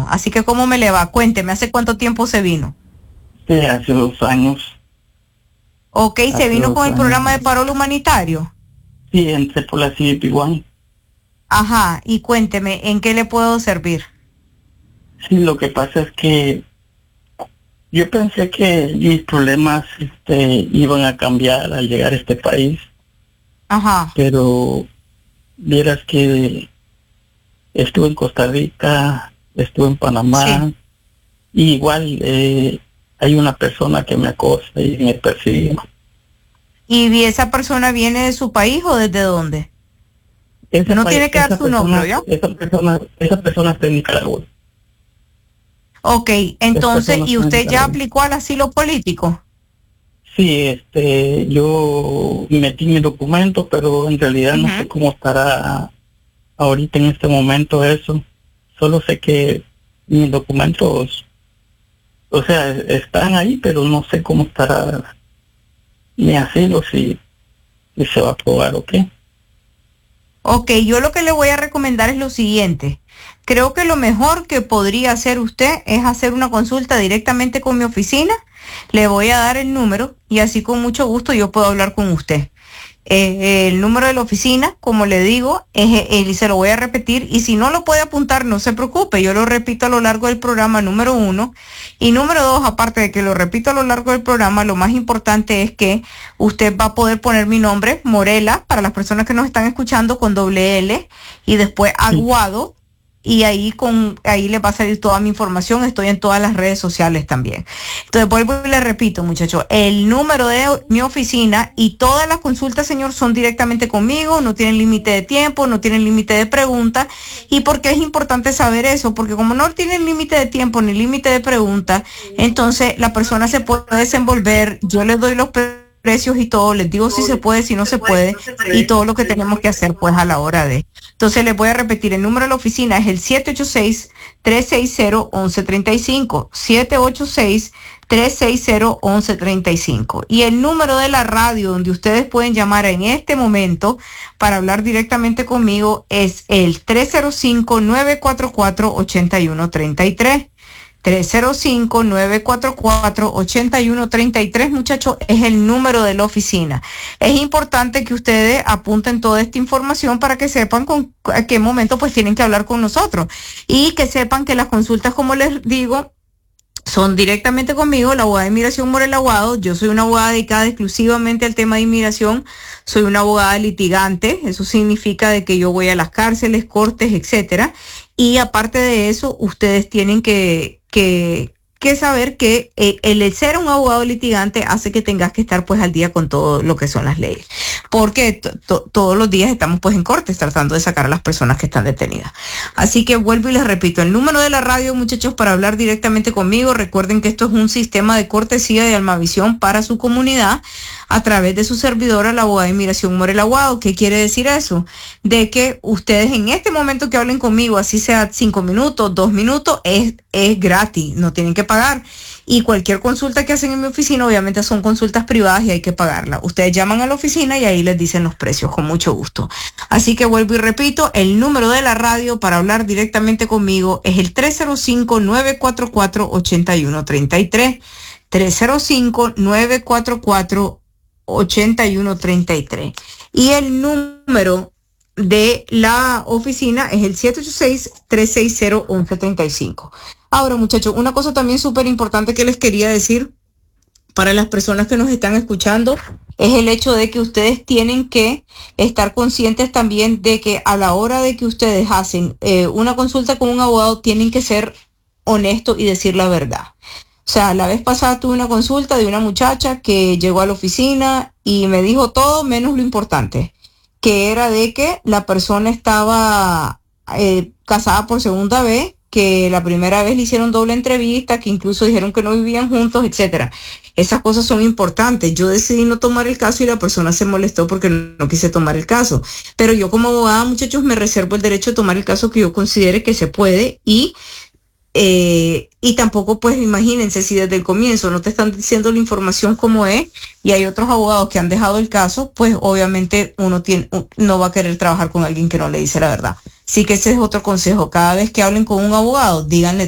Así que, ¿cómo me le va? Cuénteme, ¿hace cuánto tiempo se vino? Sí, hace 2 años. Ok, ¿se vino con el programa de paro humanitario? Sí, entré por la CBP-1. Ajá, y cuénteme, ¿en qué le puedo servir? Sí, lo que pasa es que yo pensé que mis problemas iban a cambiar al llegar a este país. Ajá. Pero vieras que estuve en Costa Rica, estuve en Panamá, Sí. y igual hay una persona que me acosa y me persigue. ¿Y esa persona viene de su país o desde dónde? No tiene que dar su nombre, ¿ya? Esa persona está en Nicaragua. Ok, entonces, ¿y usted ya Nicaragua. aplicó al asilo político? Sí, yo metí mi documento, pero en realidad no sé cómo estará ahorita en este momento eso. Solo sé que mis documentos, o sea, están ahí, pero no sé cómo estará mi asilo, si se va a aprobar o qué. Ok, yo lo que le voy a recomendar es lo siguiente. Creo que lo mejor que podría hacer usted es hacer una consulta directamente con mi oficina. Le voy a dar el número y así con mucho gusto yo puedo hablar con usted. El número de la oficina, como le digo, y se lo voy a repetir, y si no lo puede apuntar, no se preocupe, yo lo repito a lo largo del programa, número 1, y número 2, aparte de que lo repito a lo largo del programa, lo más importante es que usted va a poder poner mi nombre, Morela, para las personas que nos están escuchando, con doble L, y después Aguado, y ahí les va a salir toda mi información. Estoy en todas las redes sociales también. Entonces vuelvo y le repito, muchachos, el número de mi oficina y todas las consultas, señor, son directamente conmigo, no tienen límite de tiempo, no tienen límite de preguntas. ¿Y por qué es importante saber eso? Porque como no tienen límite de tiempo ni límite de preguntas, entonces la persona se puede desenvolver, yo les doy los precios y todo, les digo si se puede, si no se puede, y todo lo que tenemos que hacer pues a la hora de. Entonces les voy a repetir, el número de la oficina es el 786-360-1135, 786-360-1135. Y el número de la radio donde ustedes pueden llamar en este momento para hablar directamente conmigo es el 305-944-8133. 305-944-8133, muchachos, es el número de la oficina. Es importante que ustedes apunten toda esta información para que sepan a qué momento pues tienen que hablar con nosotros y que sepan que las consultas, como les digo, son directamente conmigo, la abogada de inmigración Morela Aguado. Yo soy una abogada dedicada exclusivamente al tema de inmigración. Soy una abogada litigante. Eso significa de que yo voy a las cárceles, cortes, etcétera. Y aparte de eso, ustedes tienen que saber que el ser un abogado litigante hace que tengas que estar pues al día con todo lo que son las leyes, porque todos los días estamos pues en cortes tratando de sacar a las personas que están detenidas. Así que vuelvo y les repito, el número de la radio, muchachos, para hablar directamente conmigo. Recuerden que esto es un sistema de cortesía de Almavisión para su comunidad a través de su servidora, la abogada de inmigración Morela Aguado. ¿Qué quiere decir eso? De que ustedes en este momento que hablen conmigo, así sea 5 minutos, 2 minutos, es gratis, no tienen que pagar. Y cualquier consulta que hacen en mi oficina, obviamente son consultas privadas y hay que pagarla. Ustedes llaman a la oficina y ahí les dicen los precios con mucho gusto. Así que vuelvo y repito, el número de la radio para hablar directamente conmigo es el 305-944-8133. 305-944-8133. Y el número de la oficina es el 786-360-1135. Ahora, muchachos, una cosa también súper importante que les quería decir para las personas que nos están escuchando es el hecho de que ustedes tienen que estar conscientes también de que a la hora de que ustedes hacen una consulta con un abogado, tienen que ser honestos y decir la verdad. O sea, la vez pasada tuve una consulta de una muchacha que llegó a la oficina y me dijo todo menos lo importante, que era de que la persona estaba casada por segunda vez, que la primera vez le hicieron doble entrevista, que incluso dijeron que no vivían juntos, etcétera. Esas cosas son importantes. Yo decidí no tomar el caso y la persona se molestó porque no quise tomar el caso. Pero yo como abogada, muchachos, me reservo el derecho de tomar el caso que yo considere que se puede y tampoco, pues, imagínense si desde el comienzo no te están diciendo la información como es y hay otros abogados que han dejado el caso, pues obviamente no va a querer trabajar con alguien que no le dice la verdad. Así que ese es otro consejo. Cada vez que hablen con un abogado, díganle